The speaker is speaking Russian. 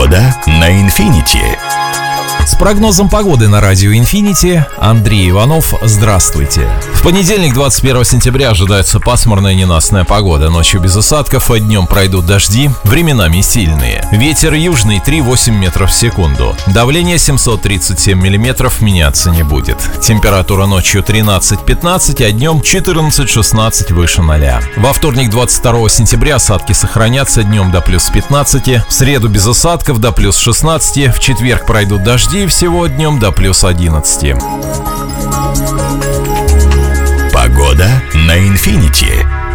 Погода на Инфинити. С прогнозом погоды на радио Infinity Андрей Иванов. Здравствуйте. В понедельник, 21 сентября, ожидается пасмурная ненастная погода. Ночью без осадков, а днем пройдут дожди, временами сильные. Ветер южный 3,8 метров в секунду. Давление 737 миллиметров, меняться не будет. Температура ночью 13-15, а днем 14-16 выше 0. Во вторник, 22 сентября, осадки сохранятся, днем до плюс 15. В среду без осадков, до плюс 16. В четверг пройдут дожди, всего днем до плюс 11. Погода на Инфинити.